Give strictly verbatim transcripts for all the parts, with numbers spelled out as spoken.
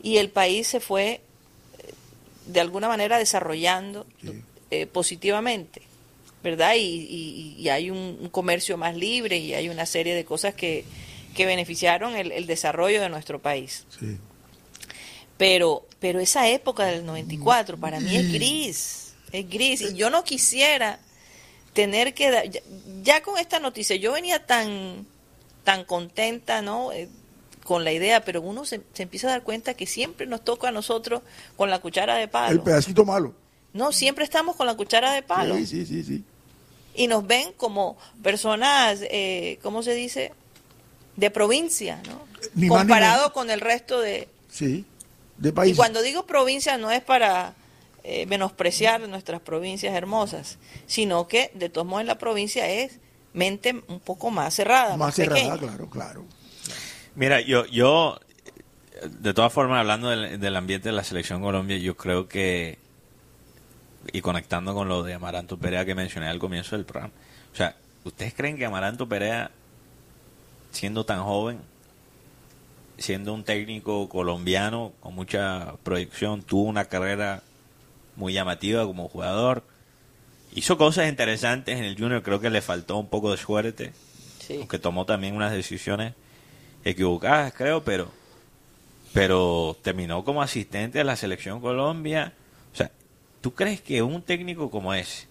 y el país se fue de alguna manera desarrollando sí. eh, positivamente, ¿verdad? Y, y, y hay un, un comercio más libre y hay una serie de cosas que, que beneficiaron el, el desarrollo de nuestro país. Sí. Pero, pero esa época del noventa y cuatro para mí es gris, es gris. Y yo no quisiera tener que dar, ya, ya con esta noticia, yo venía tan, tan contenta, ¿no? Eh, con la idea, pero uno se, se empieza a dar cuenta que siempre nos toca a nosotros con la cuchara de palo. El pedacito malo. No, siempre estamos con la cuchara de palo. Sí, sí, sí, sí. Y nos ven como personas, eh, ¿cómo se dice? De provincia, ¿no? Ni comparado con el resto de... Sí, de país. Y cuando digo provincia no es para eh, menospreciar nuestras provincias hermosas, sino que de todos modos la provincia es mente un poco más cerrada. Más, más cerrada, pequeña. claro, claro. Mira, yo, yo, de todas formas, hablando del, del ambiente de la Selección Colombia, yo creo que, y conectando con lo de Amaranto Perea que mencioné al comienzo del programa, o sea, ¿ustedes creen que Amaranto Perea, siendo tan joven, siendo un técnico colombiano con mucha proyección, tuvo una carrera muy llamativa como jugador, hizo cosas interesantes en el Junior, creo que le faltó un poco de suerte, sí. aunque tomó también unas decisiones equivocadas, creo, pero pero terminó como asistente de la Selección Colombia. O sea, ¿tú crees que un técnico como ese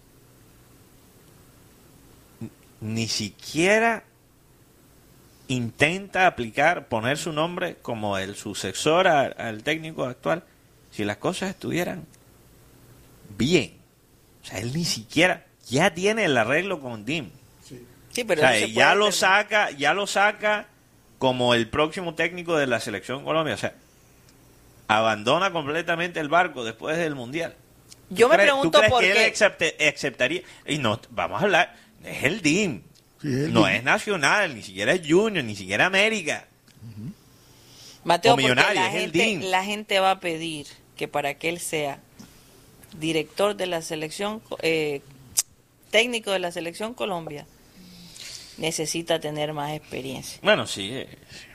ni siquiera intenta aplicar, poner su nombre como el sucesor a, al técnico actual, si las cosas estuvieran bien? O sea, él ni siquiera, ya tiene el arreglo con D I M. Sí, sí, pero o sea, ya lo saca, ya lo saca como el próximo técnico de la Selección Colombia. O sea, abandona completamente el barco después del Mundial. Yo me crees, pregunto ¿tú crees por que qué él acepte, aceptaría? Y no, vamos a hablar, es el D I M. Sí, es el no D I M. Es Nacional, ni siquiera es Junior, ni siquiera América. Uh-huh. Mateo, o Millonario, la es gente, el D I M. La gente va a pedir que para que él sea director de la selección, eh, técnico de la Selección Colombia, necesita tener más experiencia. Bueno, sí. Eh,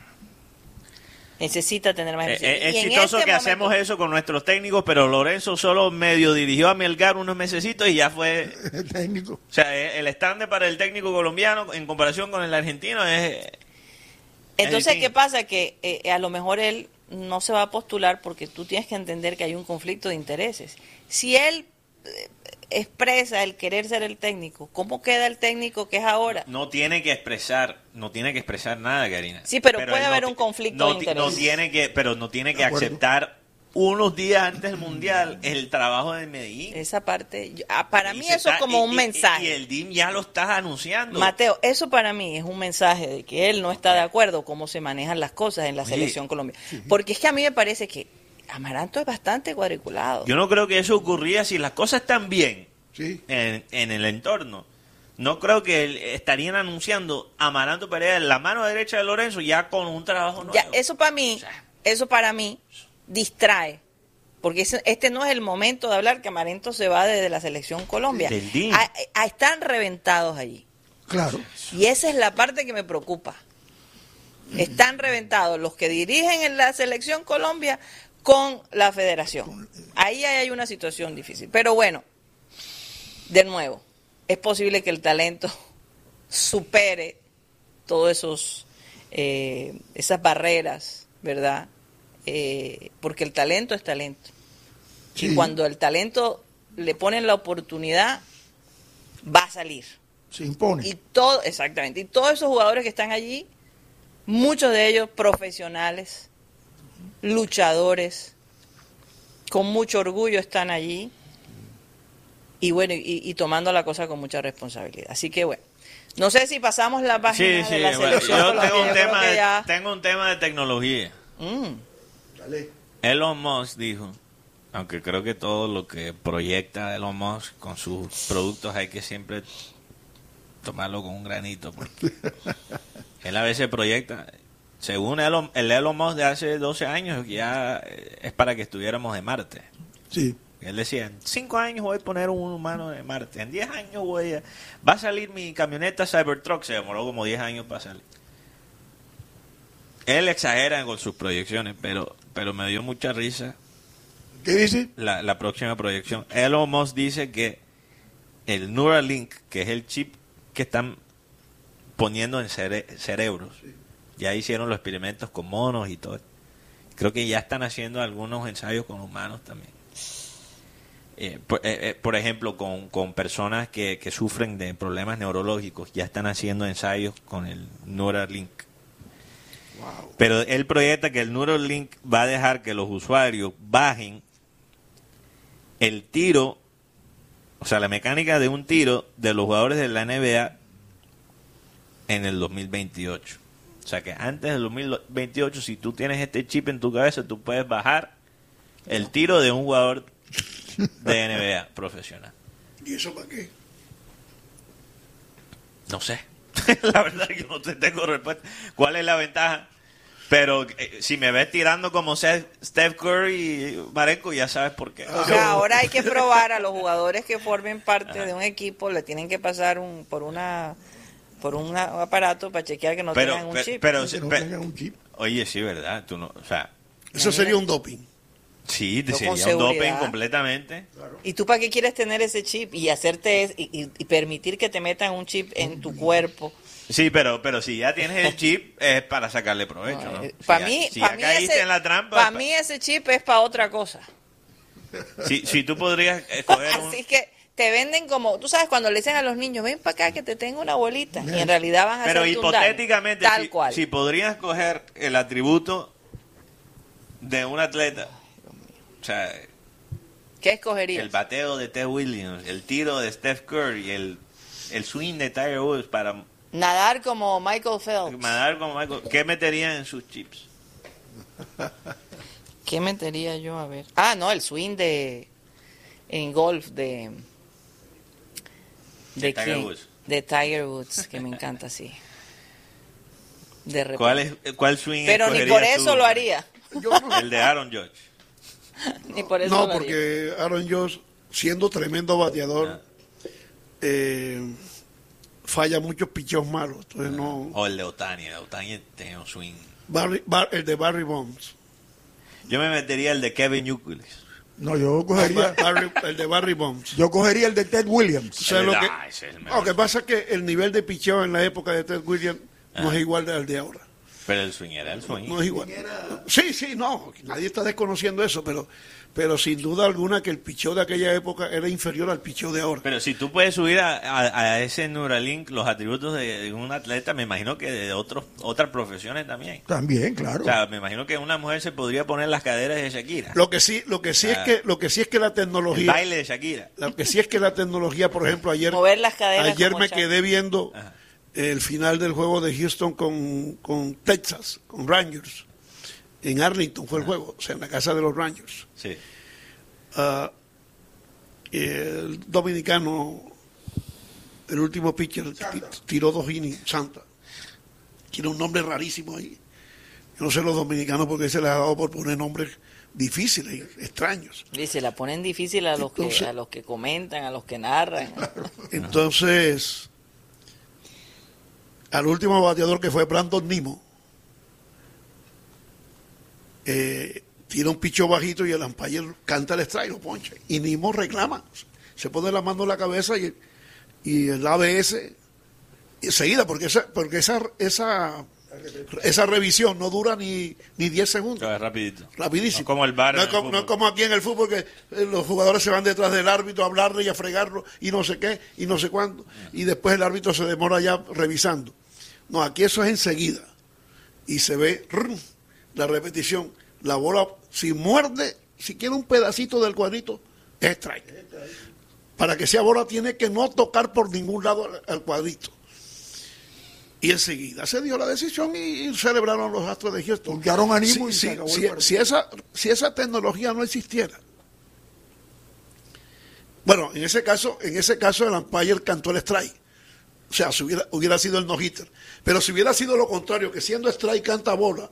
necesita tener más experiencia. Eh, es chistoso este que momento, hacemos eso con nuestros técnicos, pero Lorenzo solo medio dirigió a Melgar unos mesecitos y ya fue el técnico. O sea, el estándar para el técnico colombiano en comparación con el argentino es... Entonces, ¿qué pasa? Que eh, a lo mejor él no se va a postular porque tú tienes que entender que hay un conflicto de intereses. Si él eh, expresa el querer ser el técnico, ¿cómo queda el técnico que es ahora? No tiene que expresar, no tiene que expresar nada, Karina. Sí, pero, pero puede haber no, un conflicto no, de intereses. No tiene que, pero no tiene que aceptar unos días antes del Mundial el trabajo de Medellín. Esa parte, yo, ah, para y mí eso está, es como y, un mensaje. Y, y el D I M ya lo está anunciando. Mateo, eso para mí es un mensaje de que él no está de acuerdo cómo se manejan las cosas en la sí. Selección Colombia. Sí. Porque es que a mí me parece que Amaranto es bastante cuadriculado. Yo no creo que eso ocurría si las cosas están bien sí. en, en el entorno. No creo que estarían anunciando a Amaranto Perea en la mano derecha de Lorenzo ya con un trabajo nuevo. Ya, eso para mí, o sea, eso para mí distrae. Porque este no es el momento de hablar que Amaranto se va desde la Selección Colombia. A, a, están reventados allí. Claro. Y esa es la parte que me preocupa. Están reventados los que dirigen en la Selección Colombia con la federación. Ahí hay una situación difícil. Pero bueno, de nuevo, es posible que el talento supere todos esos eh, esas barreras, ¿verdad? Eh, porque el talento es talento. Sí. Y cuando el talento le ponen la oportunidad, va a salir. Se impone. Y todo, exactamente. Y todos esos jugadores que están allí, muchos de ellos profesionales, luchadores, con mucho orgullo están allí. Y bueno, y, y tomando la cosa con mucha responsabilidad. Así que bueno, no sé si pasamos la página sí, de sí, la bueno, selección. Yo tengo un, yo tema de, ya... tengo un tema de tecnología. Mm. Dale. Elon Musk dijo, aunque creo que todo lo que proyecta Elon Musk con sus productos hay que siempre tomarlo con un granito, porque él a veces proyecta, según Elon, el Elon Musk de hace doce años, ya es para que estuviéramos en Marte. Sí. Él decía, en cinco años voy a poner un humano en Marte, en diez años voy a... Va a salir mi camioneta Cybertruck, se demoró como diez años para salir. Él exagera con sus proyecciones, pero pero me dio mucha risa ¿Qué dice? la, la próxima proyección. Elon Musk dice que el Neuralink, que es el chip que están poniendo en cere- cerebros, ya hicieron los experimentos con monos y todo. Creo que ya están haciendo algunos ensayos con humanos también. Eh, por, eh, eh, por ejemplo, con, con personas que, que sufren de problemas neurológicos, ya están haciendo ensayos con el Neuralink. Wow. Pero él proyecta que el Neuralink va a dejar que los usuarios bajen el tiro, o sea, la mecánica de un tiro de los jugadores de la N B A en el dos mil veintiocho. O sea, que antes del dos mil veintiocho, si tú tienes este chip en tu cabeza, tú puedes bajar el tiro de un jugador de N B A profesional. ¿Y eso para qué? No sé. La verdad que no te tengo respuesta. ¿Cuál es la ventaja? Pero eh, si me ves tirando como Seth- Steph Curry y Marenco, ya sabes por qué. O sea, ahora hay que probar a los jugadores que formen parte de un equipo, le tienen que pasar un por una por un aparato para chequear que no Pero, tengan un pe- chip. pero, Que no pe- tengan un chip. oye, sí, ¿verdad? Tú no, o sea, Eso sería un doping. sí, te Yo con sería un doping seguridad. completamente. ¿Y tú para qué quieres tener ese chip y hacerte es- y, y- y permitir que te metan un chip en tu cuerpo? Sí, pero pero si ya tienes el chip, es para sacarle provecho, ¿no? Si Para ya- mí, si para ya mí, caíste ese, en la trampa, para pa- mí ese chip es para otra cosa. si, si tú podrías escoger un... Así que te venden como, tú sabes, cuando le dicen a los niños, ven para acá que te tengo una bolita, y en realidad van a Pero hacerte un daño. hipotéticamente, Tal si, cual. si podrías coger el atributo de un atleta, o sea, ¿Qué escogerías? el bateo de Ted Williams, el tiro de Steph Curry, el, el swing de Tiger Woods para Nadar como Michael Phelps. nadar como Michael, ¿qué meterían en sus chips? ¿Qué metería yo? A ver. Ah, no, el swing de... En golf de... De Tiger quién? Woods. De Tiger Woods, que me encanta así. De repente. ¿Cuál, es, cuál swing Pero ni escogerías por eso tú? lo haría. Yo no. El de Aaron Judge. Ni por eso No, lo haría. porque Aaron Josh, siendo tremendo bateador, eh, falla muchos picheos malos. Entonces no. O el de Otani. El de Otani tiene un swing. Barry- Bar- el de Barry Bonds. Yo me metería el de Kevin Youkilis. No, yo cogería. Barry- el de Barry Bonds. Yo cogería el de Ted Williams. O sea, El de- lo que, ah, ese es el no, mejor. lo que pasa es que el nivel de picheo en la época de Ted Williams no Ah. es igual al de ahora. Pero el swing era el swing. No es igual. Sí, sí, no, nadie está desconociendo eso, pero, pero sin duda alguna que el picheo de aquella época era inferior al picheo de ahora. Pero si tú puedes subir a, a, a ese Neuralink los atributos de, de un atleta, me imagino que de otros otras profesiones también. También, claro. O sea, me imagino que una mujer se podría poner las caderas de Shakira. Lo que sí, lo que sí Ah. es que, lo que sí es que la El tecnología, baile de Shakira. lo que sí es que la tecnología, por ejemplo, ayer, Mover las caderas ayer como me Shakira. quedé viendo Ajá. el final del juego de Houston con, con Texas, con Rangers. En Arlington fue el juego, o sea, en la casa de los Rangers. Sí. Ah, el dominicano, el último pitcher, ti- tiró dos innings, Santa. Tiene un nombre rarísimo ahí. Yo no sé los dominicanos por qué se les ha dado por poner nombres difíciles, extraños. Dice, la ponen difícil a los, Entonces- que, a los que comentan, a los que narran. Entonces, al último bateador que fue Brandon Nimmo, eh, tira un picho bajito y el umpire canta el strike, lo poncha. Y Nimmo reclama. Se pone la mano en la cabeza y, y el A B S enseguida, porque esa, porque esa, esa, esa revisión no dura ni, ni diez segundos. Claro, rapidito. Rapidísimo. No como el VAR No en es el como, no es fútbol. como aquí en el fútbol que eh, los jugadores se van detrás del árbitro a hablarle y a fregarlo y no sé qué y no sé cuándo. Y después el árbitro se demora ya revisando. No, aquí eso es enseguida. Y se ve rum, la repetición. La bola, si muerde, si quiere un pedacito del cuadrito, es strike. Para que sea bola tiene que no tocar por ningún lado al, al cuadrito. Y enseguida se dio la decisión y, y celebraron los Astros de Houston. Buscaron ánimo y Si- se si- acabó el si- partido. si esa, si esa tecnología no existiera. Bueno, en ese caso, en ese caso el umpire cantó el strike. O sea, si hubiera, hubiera sido el no-hitter. Pero si hubiera sido lo contrario, que siendo strike canta bola,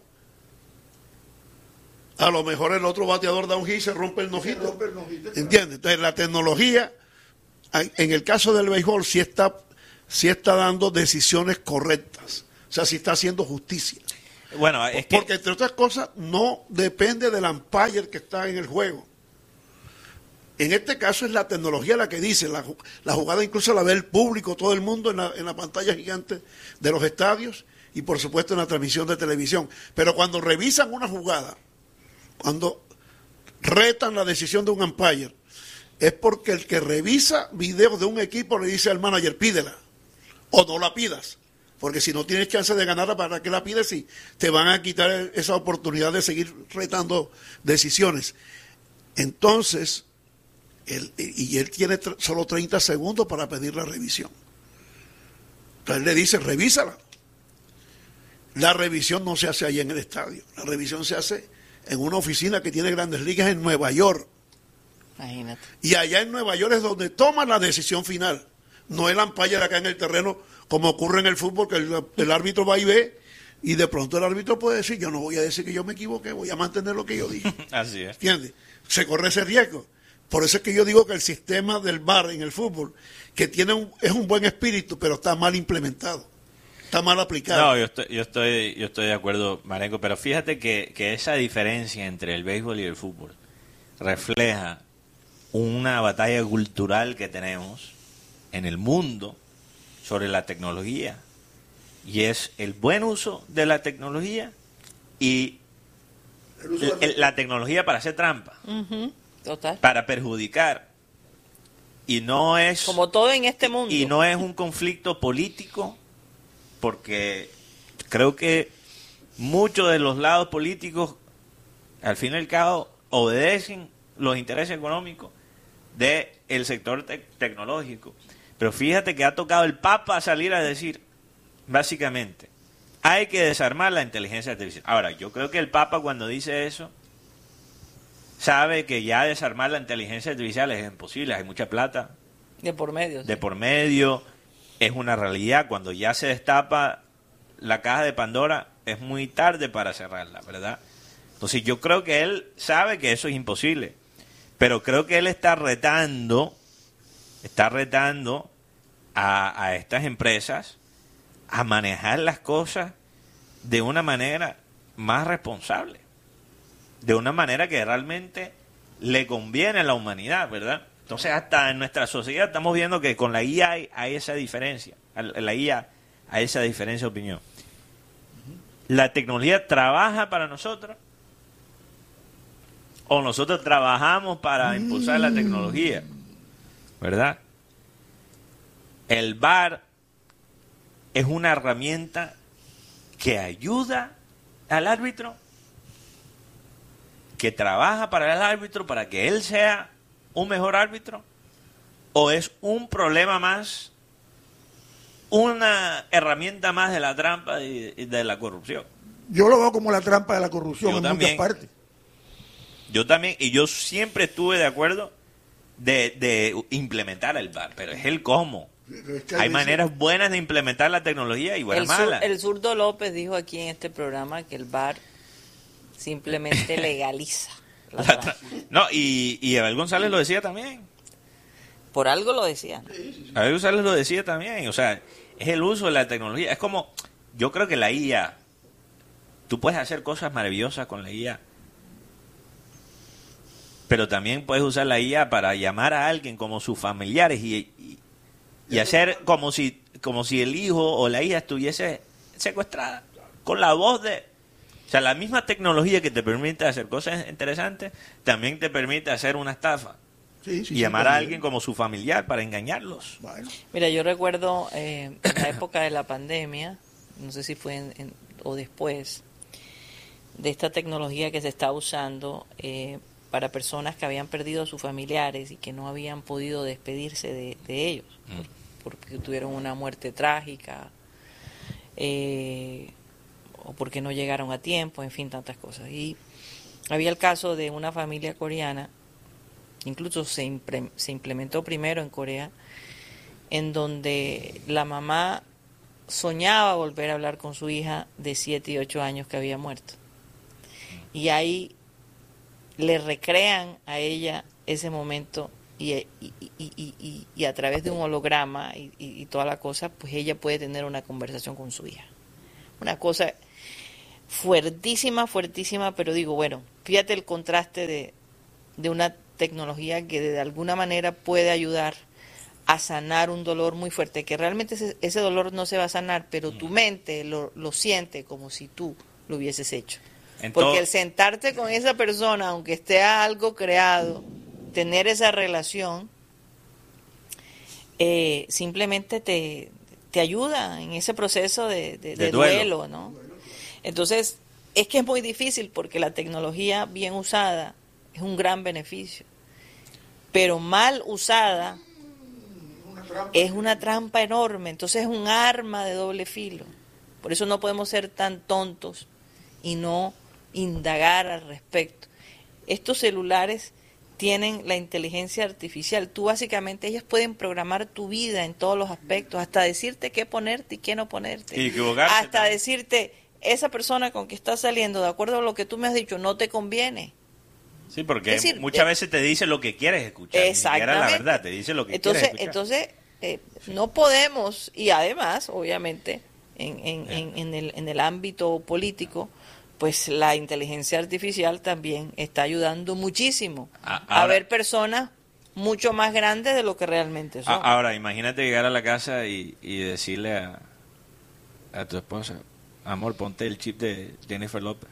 a lo mejor el otro bateador da un hit y se rompe el no-hitter. ¿Entiendes? Entonces la tecnología, en el caso del béisbol, sí está, sí está dando decisiones correctas. O sea, sí está haciendo justicia. Bueno, es que... Porque entre otras cosas no depende del umpire que está en el juego. En este caso es la tecnología la que dice, la, la jugada incluso la ve el público, todo el mundo en la, en la pantalla gigante de los estadios y por supuesto en la transmisión de televisión. Pero cuando revisan una jugada, cuando retan la decisión de un umpire, es porque el que revisa videos de un equipo le dice al manager, pídela, o no la pidas, porque si no tienes chance de ganarla, ¿para qué la pides? Si te van a quitar esa oportunidad de seguir retando decisiones. Entonces, él, y él tiene solo treinta segundos para pedir la revisión. Entonces le dice, revísala. La revisión no se hace ahí en el estadio, la revisión se hace en una oficina que tiene Grandes Ligas en Nueva York. Imagínate. Y allá en Nueva York es donde toman la decisión final. No el umpire acá en el terreno, como ocurre en el fútbol, que el, el árbitro va y ve, y de pronto el árbitro puede decir, yo no voy a decir que yo me equivoqué, voy a mantener lo que yo dije. Así es. ¿Entiendes? Se corre ese riesgo. Por eso es que yo digo que el sistema del V A R en el fútbol, que tiene un, es un buen espíritu, pero está mal implementado. Está mal aplicado. No, yo estoy, yo estoy, yo estoy de acuerdo, Marenco, pero fíjate que, que esa diferencia entre el béisbol y el fútbol refleja una batalla cultural que tenemos en el mundo sobre la tecnología, y es el buen uso de la tecnología y el el, la tecnología para hacer trampa, uh-huh. Total. Para perjudicar, y no es como todo en este mundo, y no es un conflicto político, porque creo que muchos de los lados políticos al fin y al cabo obedecen los intereses económicos del sector te- tecnológico. Pero fíjate que ha tocado el Papa salir a decir, básicamente, hay que desarmar la inteligencia artificial. Ahora, yo creo que el Papa cuando dice eso, sabe que ya desarmar la inteligencia artificial es imposible, hay mucha plata de por medio. De sí. por medio, es una realidad. Cuando ya se destapa la caja de Pandora, es muy tarde para cerrarla, ¿verdad? Entonces yo creo que él sabe que eso es imposible. Pero creo que él está retando, está retando a, a estas empresas a manejar las cosas de una manera más responsable, de una manera que realmente le conviene a la humanidad, ¿verdad? Entonces hasta en nuestra sociedad estamos viendo que con la I A hay, hay esa diferencia, la I A hay esa diferencia de opinión. ¿La tecnología trabaja para nosotros? ¿O nosotros trabajamos para impulsar la tecnología? ¿Verdad? El V A R es una herramienta que ayuda al árbitro, que trabaja para el árbitro para que él sea un mejor árbitro, o es un problema más, una herramienta más de la trampa y de la corrupción. Yo lo veo como la trampa de la corrupción Yo en también. muchas partes. Yo también, y yo siempre estuve de acuerdo de, de implementar el V A R, pero es el cómo. Es que Hay dice- maneras buenas de implementar la tecnología y buenas el, sur- malas. el zurdo López dijo aquí en este programa que el V A R simplemente legaliza la La trampa. tra- no, y, y Abel González lo decía también. Por algo lo decía, ¿no? Abel González lo decía también. O sea, es el uso de la tecnología. Es como, yo creo que la I A, tú puedes hacer cosas maravillosas con la I A, pero también puedes usar la I A para llamar a alguien como sus familiares y, y, y hacer como si, como si el hijo o la hija estuviese secuestrada con la voz de... O sea, la misma tecnología que te permite hacer cosas interesantes también te permite hacer una estafa Sí, sí, y sí, llamar a también. alguien como su familiar para engañarlos. Bueno, Mira, yo recuerdo eh, en la época de la pandemia, no sé si fue en, en- o después, de esta tecnología que se está usando eh, para personas que habían perdido a sus familiares y que no habían podido despedirse de, de ellos, por- porque tuvieron una muerte trágica, eh, o porque no llegaron a tiempo, en fin, tantas cosas. Y había el caso de una familia coreana, incluso se, impre- se implementó primero en Corea, en donde la mamá soñaba volver a hablar con su hija de siete y ocho años que había muerto. Y ahí le recrean a ella ese momento y, y, y, y, y- y a través de un holograma y, y- y toda la cosa, pues ella puede tener una conversación con su hija. Una cosa, fuertísima, fuertísima, pero digo, bueno, fíjate el contraste de, de una tecnología que de alguna manera puede ayudar a sanar un dolor muy fuerte, que realmente ese, ese dolor no se va a sanar, pero tu mente lo, lo siente como si tú lo hubieses hecho. En Porque todo- el sentarte con esa persona, aunque esté algo creado, tener esa relación, eh, simplemente te, te ayuda en ese proceso de, de, De de duelo. duelo, ¿no? Entonces, es que es muy difícil porque la tecnología bien usada es un gran beneficio, pero mal usada es una trampa enorme, entonces es un arma de doble filo. Por eso no podemos ser tan tontos y no indagar al respecto. Estos celulares tienen la inteligencia artificial. Tú básicamente, ellos pueden programar tu vida en todos los aspectos, hasta decirte qué ponerte y qué no ponerte. Y equivocarse Hasta también. decirte, esa persona con que estás saliendo, de acuerdo a lo que tú me has dicho, no te conviene. Sí, porque Es decir, muchas eh, veces te dice lo que quieres escuchar. Ni siquiera la Exactamente. verdad, te dice lo que entonces, quieres escuchar. Entonces, eh, no podemos, y además, obviamente, en, en, en, en el, en el ámbito político, pues la inteligencia artificial también está ayudando muchísimo A- a ahora- ver personas mucho más grandes de lo que realmente son. A- Ahora, imagínate llegar a la casa y, y decirle a, a tu esposa, amor, ponte el chip de Jennifer López.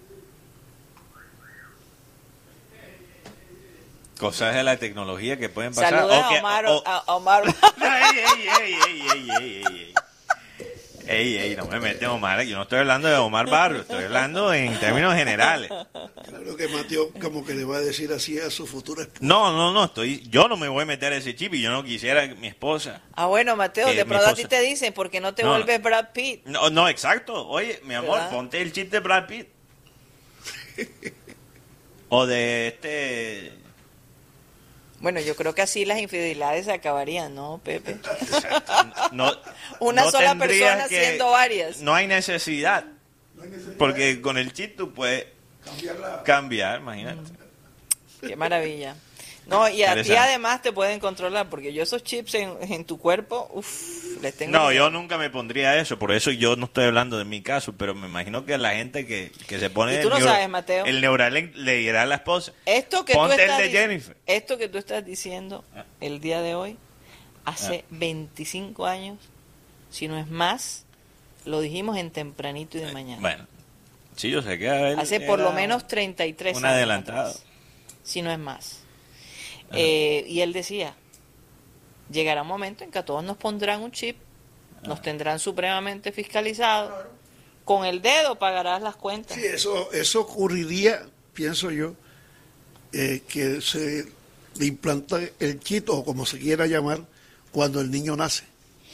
Cosas de la tecnología que pueden pasar. Saluda O que- a Omar. o- a- a Omar. ¡Ey, ey, ey, ey, ey, ey, ey, ey! Ey, ey, no me metes Omar, yo no estoy hablando de Omar Barrio, estoy hablando en términos generales. Claro que Mateo como que le va a decir así a su futura esposa. No, no, no, estoy, yo no me voy a meter ese chip y yo no quisiera que mi esposa. Ah, bueno, Mateo, Que de mi pronto a ti esposa- te dicen, ¿por qué no te No, vuelves Brad Pitt? No, no, exacto. Oye, mi amor, ¿Verdad? ponte el chip de Brad Pitt. O de este... Bueno, yo creo que así las infidelidades se acabarían, ¿no, Pepe? No, Una no sola tendrías persona que- siendo varias. No hay necesidad. Porque con el chip tú puedes cambiar, imagínate. Qué maravilla. No, y a ti Interesante. además te pueden controlar, porque yo esos chips en, en tu cuerpo, uff, les tengo... No, miedo. yo nunca me pondría eso, por eso yo no estoy hablando de mi caso, pero me imagino que la gente que, que se pone ¿Y tú el no neuro- sabes, Mateo? el Neuralink le dirá a la esposa, Esto que, tú ponte el estás de dic- Jennifer. esto que tú estás diciendo el día de hoy, hace veinticinco años, si no es más, lo dijimos en tempranito y de mañana. Bueno, sí, yo sé que él hace por era lo menos treinta y tres un años adelantado. atrás, si no es más. Eh, y él decía, llegará un momento en que a todos nos pondrán un chip, nos tendrán supremamente fiscalizados, con el dedo pagarás las cuentas. Sí, eso, eso ocurriría, pienso yo, eh, que se le implanta el chip o como se quiera llamar cuando el niño nace.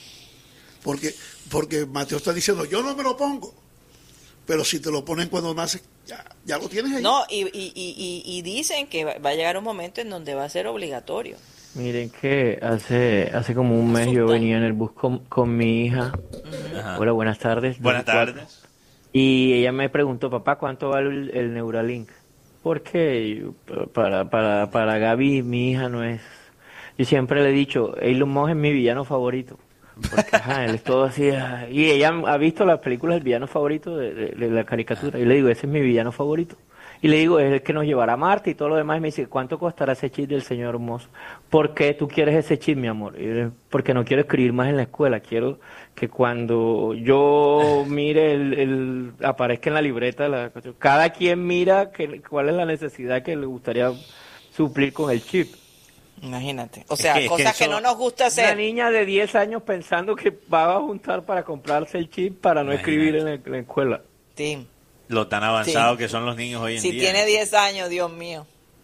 Porque, porque Mateo está diciendo, yo no me lo pongo, pero si te lo ponen cuando nace, ya, ya lo tienes ahí. No, y, y, y, y- y dicen que va va a llegar un momento en donde va a ser obligatorio. Miren que hace hace como un mes yo Asusta. venía en el bus con, con mi hija. Ajá. Hola, buenas tardes. Buenas veinticuatro. tardes. Y ella me preguntó, papá, ¿cuánto vale el, el Neuralink? Porque para, para, para Gaby, mi hija, no es... Yo siempre le he dicho, Elon Musk es mi villano favorito. Porque ajá, él es todo así. ah, Y ella ha visto las películas del villano favorito de, de- de la caricatura. Y le digo, ese es mi villano favorito. Y le digo, es el que nos llevará a Marte y todo lo demás. Y me dice, ¿cuánto costará ese chip del señor Musk? ¿Por qué tú quieres ese chip, mi amor? Y yo, porque no quiero escribir más en la escuela. Quiero que cuando yo mire, el, el- aparezca en la libreta, la, cada quien mira que, cuál es la necesidad que le gustaría suplir con el chip. Imagínate. O Es sea, que- es que cosas que, eso- no nos gusta Una hacer. niña de diez años pensando que va a juntar para comprarse el chip para no Imagínate. escribir en, el- en la escuela. Tim, Lo tan avanzado Sí. que son los niños hoy en si día. tiene diez años, Dios mío.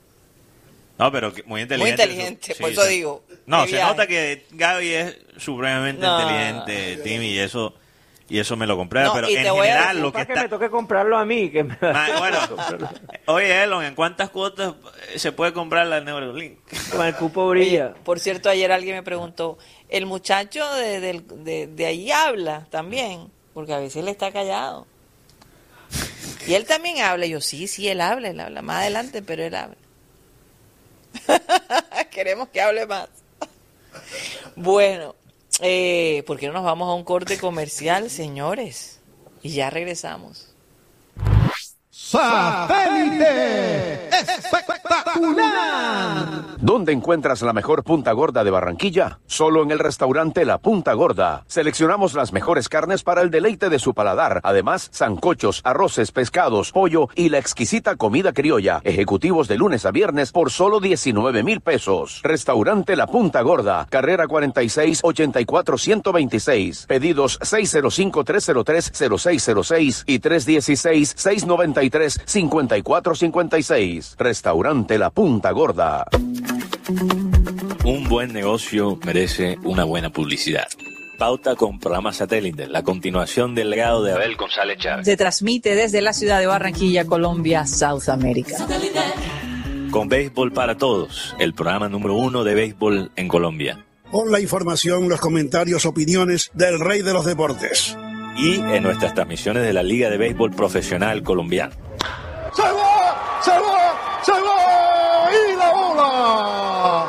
No, pero que- muy inteligente. Muy inteligente, Sí, por eso sí. digo. No, qué se viaje. nota que Gaby es supremamente No. inteligente, Timmy, y eso y eso me lo comprueba, No, pero y en te voy a general decir, lo que Para que está... me toque comprarlo a mí. Que me Ma- bueno, oye, Elon, ¿en cuántas cuotas se puede comprar la Neuralink? Con el cupo Oye, brilla. por cierto, ayer alguien me preguntó, ¿el muchacho de, del- de, de ahí habla también? Porque a veces él está callado. Y él también habla. Y yo, sí, sí, él habla, él habla. Más adelante, pero él habla. Queremos que hable más. Bueno, eh, ¿por qué no nos vamos a un corte comercial, señores? Y ya regresamos. Satélite espectacular. ¿Dónde encuentras la mejor punta gorda de Barranquilla? Solo en el restaurante La Punta Gorda. Seleccionamos las mejores carnes para el deleite de su paladar. Además, sancochos, arroces, pescados, pollo y la exquisita comida criolla. Ejecutivos de lunes a viernes por solo diecinueve mil pesos. Restaurante La Punta Gorda. Carrera cuarenta y seis, ochenta y cuatro, ciento veintiséis. Pedidos seis cero cinco, tres cero tres, cero seis cero seis y tres uno seis, seis nueve tres, cinco cuatro cinco seis. Restaurante La Punta Gorda. Un buen negocio merece una buena publicidad. Pauta con programa Satélite, la continuación del legado de Abel González Chávez. Se transmite desde la ciudad de Barranquilla, Colombia, South America. Con Béisbol para Todos, el programa número uno de béisbol en Colombia. Con la información, los comentarios, opiniones del rey de los deportes. Y en nuestras transmisiones de la Liga de Béisbol Profesional Colombiana. ¡Se va! ¡Se va! ¡Se va! ¡Y la bola!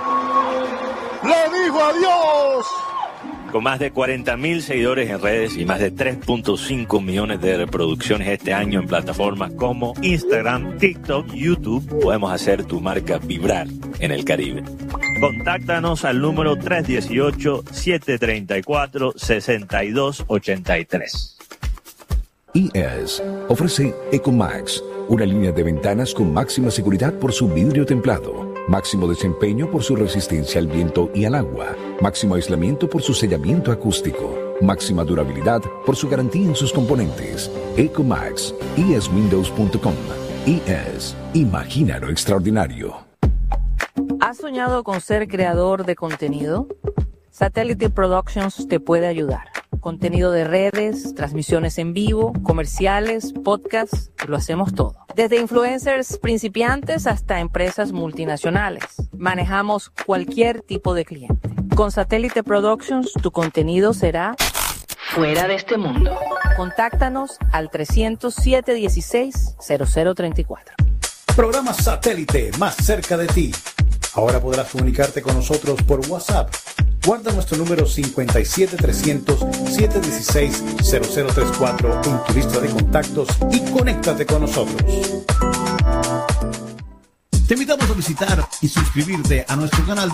¡Le dijo adiós! Con más de cuarenta mil seguidores en redes y más de tres punto cinco millones de reproducciones este año en plataformas como Instagram, TikTok, YouTube, podemos hacer tu marca vibrar en el Caribe. Contáctanos al número tres uno ocho, siete tres cuatro, seis dos ocho tres. I E S ofrece Ecomax, una línea de ventanas con máxima seguridad por su vidrio templado, máximo desempeño por su resistencia al viento y al agua, máximo aislamiento por su sellamiento acústico, máxima durabilidad por su garantía en sus componentes. Ecomax, I E S windows punto com. I E S, imagina lo extraordinario. ¿Has soñado con ser creador de contenido? Satellite Productions te puede ayudar. Contenido de redes, transmisiones en vivo, comerciales, podcasts, lo hacemos todo. Desde influencers principiantes hasta empresas multinacionales. Manejamos cualquier tipo de cliente. Con Satellite Productions, tu contenido será fuera de este mundo. Contáctanos al trescientos siete dieciséis, cero cero treinta y cuatro. Programa Satélite más cerca de ti. Ahora podrás comunicarte con nosotros por WhatsApp. Guarda nuestro número cinco siete trescientos, siete uno seis, cero cero tres cuatro en tu lista de contactos y conéctate con nosotros. Te invitamos a visitar y suscribirte a nuestro canal de